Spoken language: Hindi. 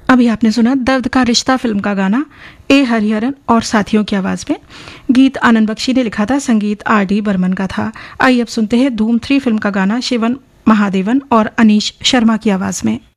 अभी आपने सुना दर्द का रिश्ता फिल्म का गाना ए हरिहरन और साथियों की आवाज में। गीत आनंद बख्शी ने लिखा था, संगीत आर डी बर्मन का था। आइए अब सुनते हैं धूम 3 फिल्म का गाना शिवन महादेवन और अनीश शर्मा की आवाज में।